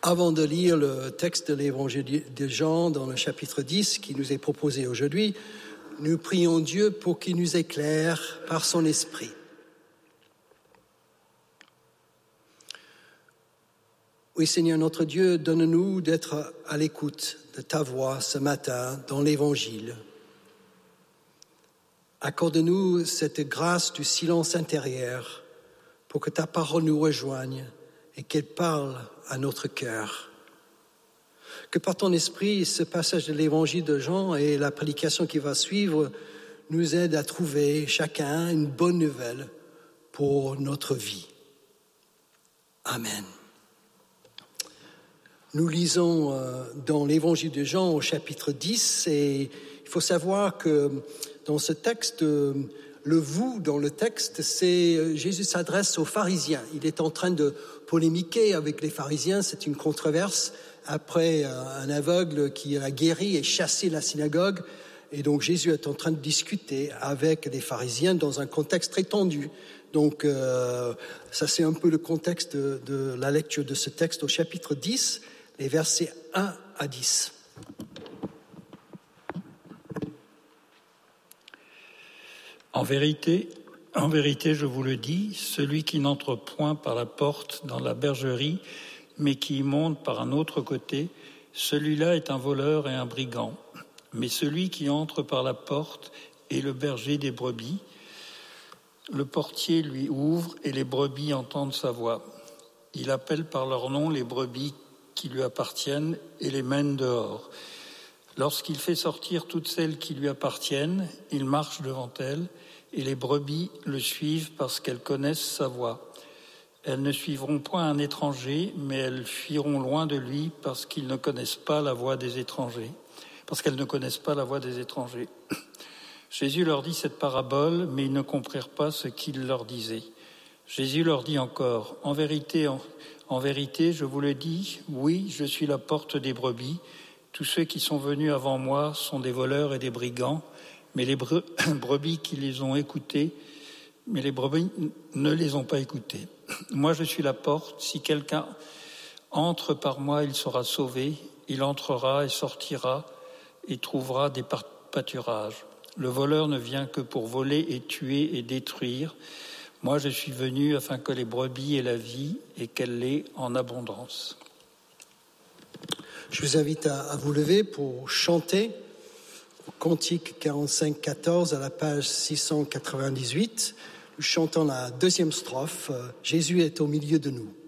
Avant de lire le texte de l'Évangile de Jean dans le chapitre 10 qui nous est proposé aujourd'hui, nous prions Dieu pour qu'il nous éclaire par son esprit. Oui, Seigneur notre Dieu, donne-nous d'être à l'écoute de ta voix ce matin dans l'Évangile. Accorde-nous cette grâce du silence intérieur pour que ta parole nous rejoigne et qu'elle parle à notre cœur. Que par ton esprit, ce passage de l'Évangile de Jean et la prédication qui va suivre nous aident à trouver chacun une bonne nouvelle pour notre vie. Amen. Nous lisons dans l'Évangile de Jean au chapitre 10 et il faut savoir que dans ce texte, le « vous » dans le texte, c'est Jésus s'adresse aux pharisiens. Il est en train de polémiquer avec les pharisiens, c'est une controverse après un aveugle qui a guéri et chassé la synagogue. Et donc Jésus est en train de discuter avec les pharisiens dans un contexte très tendu. Donc ça c'est un peu le contexte de la lecture de ce texte au chapitre 10, les versets 1 à 10. En vérité, je vous le dis, celui qui n'entre point par la porte dans la bergerie, mais qui y monte par un autre côté, celui-là est un voleur et un brigand. Mais celui qui entre par la porte est le berger des brebis. Le portier lui ouvre et les brebis entendent sa voix. Il appelle par leur nom les brebis qui lui appartiennent et les mène dehors. Lorsqu'il fait sortir toutes celles qui lui appartiennent, il marche devant elles, et les brebis le suivent parce qu'elles connaissent sa voix. Elles ne suivront point un étranger, mais elles fuiront loin de lui parce qu'elles ne connaissent pas la voix des étrangers. Jésus leur dit cette parabole, mais ils ne comprirent pas ce qu'il leur disait. Jésus leur dit encore, en vérité, je vous le dis, oui, je suis la porte des brebis. Tous ceux qui sont venus avant moi sont des voleurs et des brigands, mais les brebis qui les ont écoutés, mais les brebis ne les ont pas écoutés. Moi, je suis la porte. Si quelqu'un entre par moi, il sera sauvé. Il entrera et sortira et trouvera des pâturages. Le voleur ne vient que pour voler et tuer et détruire. Moi, je suis venu afin que les brebis aient la vie et qu'elle l'ait en abondance. Je vous invite à vous lever pour chanter au Cantique 45-14 à la page 698. Nous chantons la deuxième strophe. Jésus est au milieu de nous.